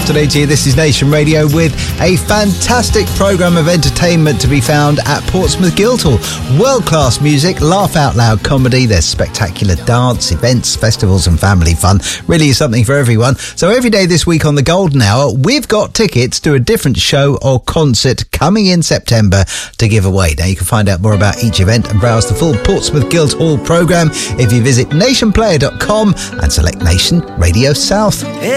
afternoon to you. This is Nation Radio with a fantastic programme of entertainment to be found at Portsmouth Guildhall. World-class music, laugh-out-loud comedy. There's spectacular dance, events, festivals and family fun. Really is something for everyone. So every day this week on the Golden Hour, we've got tickets to a different show or concert coming in September to give away. Now, you can find out more about each event and browse the full Portsmouth Guildhall programme if you visit nationplayer.com and select Nation Radio South.